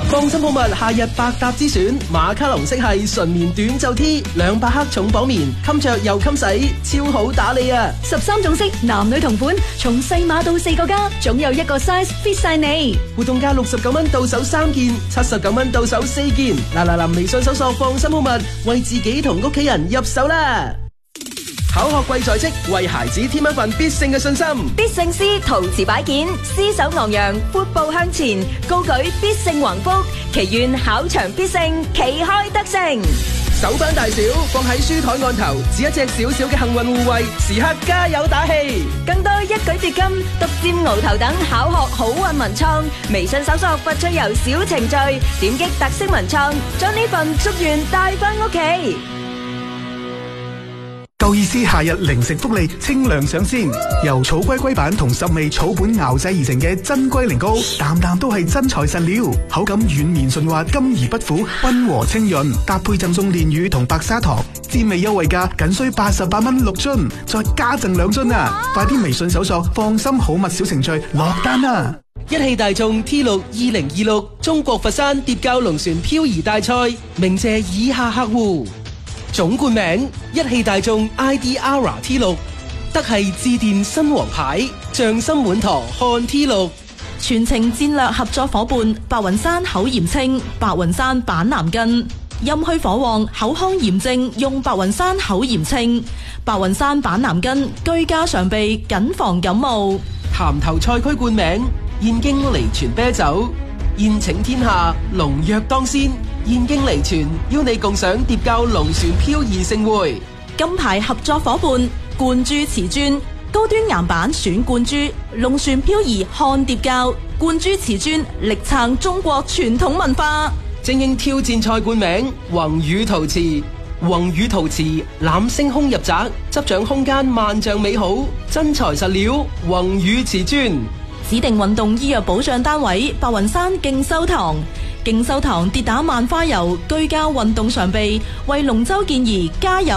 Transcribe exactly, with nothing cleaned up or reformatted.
放心好物夏日百搭之選，馬卡龍色系純棉短袖 T， 兩百克重綁棉，襟着又襟洗，超好打理啊！ 十三種色，男女同款，從細碼到四個加，總有一個 size fit 晒你。 活動價六十九蚊到手三件，七十九蚊到手四件。嗱嗱嗱，微信搜索放心好物，為自己同屋企人入手啦！考學貴在即，為孩子添一份必勝嘅信心。 必勝詩陶瓷擺件，獅手昂揚，闊步向前，高舉必勝橫幅，祈願考場必勝，旗開得勝。 手板大小放喺書台案頭，似一隻小小嘅幸運護衛，時刻加油打氣。 更多一舉奪金、獨佔鰲頭等考學好運文創，微信搜索發趣遊小程序，點擊特色文創，將呢份祝願帶返屋企。 夠意思夏日零食福利清涼上線，由草龜龜板同十味草本熬製而成嘅真龜苓膏，啖啖都係真材實料，口感軟綿順滑，甘而不苦，溫和清潤，搭配贈送煉乳同白砂糖，滋味優惠價僅需八十八蚊六樽，再加贈兩樽啊！快啲微信搜索放心好物小程序落單啊！ 一汽大眾 T 六二零二六中國佛山疊滘龍船漂移大賽，鳴謝以下客戶。總冠名一汽大眾 I D R T 六，德系致電新王牌，匠心滿堂漢 T 六。 全程戰略合作伙伴白雲山口炎清，白雲山板藍根，陰虛火旺口腔炎症用白雲山口炎清，白雲山板藍根居家常備，謹防感冒。 潭頭賽區冠名燕京梨泉啤酒，宴請天下龍躍當先，燕京梨泉邀你共賞疊滘龍船漂移盛會。 金牌合作伙伴冠珠瓷磚，高端岩板選冠珠，龍船漂移看疊滘，冠珠瓷磚力撐中國傳統文化。 精英挑戰賽冠名宏宇陶瓷，宏宇陶瓷攬星空入宅，執掌空間萬丈美好，真材實料宏宇瓷磚。 指定運動醫藥保障單位白雲山勁修堂，勁修堂跌打萬花油居家運動常備，為龍舟健兒加油。